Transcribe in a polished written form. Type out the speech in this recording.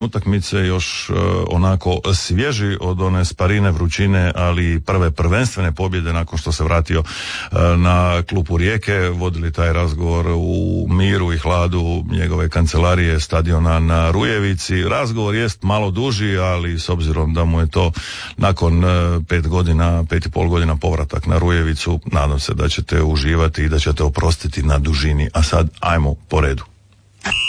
utakmice još onako svježi od one sparine vrućine, ali prve prvenstvene pobjede nakon što se vratio na klupu Rijeke, vodili taj razgovor u miru i hladu njegove kancelarije stadiona na Rujevici. Razgovor jest malo duži, ali s obzirom da mu je to nakon 5,5 godina povratak na Rujevicu, nadam se da ćete uživati i da ćete oprostiti na dužini. A sad ajmo po redu.